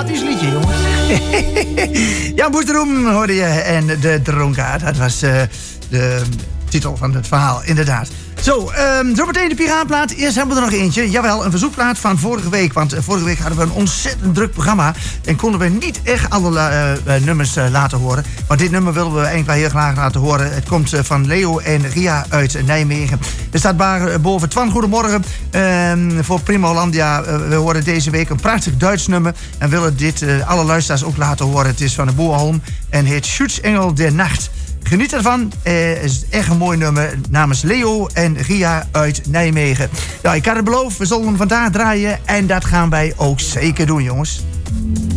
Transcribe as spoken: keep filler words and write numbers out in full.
dramatisch liedje, jongens. Jan Boesteroem hoorde je en de dronkaard. Dat was uh, de titel van het verhaal, inderdaad. Zo, um, zo meteen de Piraatplaat. Eerst hebben we er nog eentje. Jawel, een verzoekplaat van vorige week. Want uh, vorige week hadden we een ontzettend druk programma. En konden we niet echt alle uh, uh, nummers uh, laten horen. Maar dit nummer willen we eigenlijk wel heel graag laten horen. Het komt uh, van Leo en Ria uit Nijmegen. Er staat bar, uh, boven Twan, goedemorgen. Uh, voor Prima Hollandia. Uh, we horen deze week een prachtig Duits nummer. En willen dit uh, alle luisteraars ook laten horen. Het is van de Boerholm en heet Schutzengel der Nacht. Geniet ervan. Het uh, is echt een mooi nummer namens Leo en Ria uit Nijmegen. Ja, ik had het beloofd, we zullen hem vandaag draaien. En dat gaan wij ook zeker doen, jongens.